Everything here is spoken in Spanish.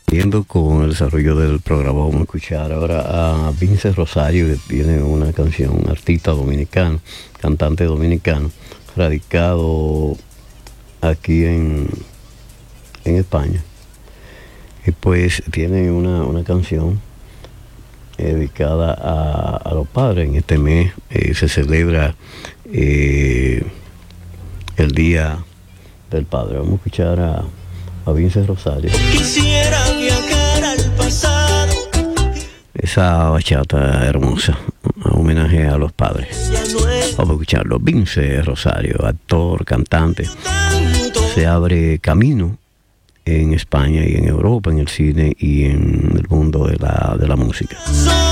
Siguiendo con el desarrollo del programa, vamos a escuchar ahora a Vince Rosario, que tiene una canción, un artista dominicano, cantante dominicano, radicado aquí en España. Y pues tiene una canción dedicada a los padres. En este mes se celebra el Día del Padre. Vamos a escuchar a Vince Rosario. Quisiera viajar al pasado. Esa bachata hermosa, un homenaje a los padres. Vamos a escucharlo. Vince Rosario, actor, cantante. Se abre camino en España y en Europa, en el cine y en el mundo de la música.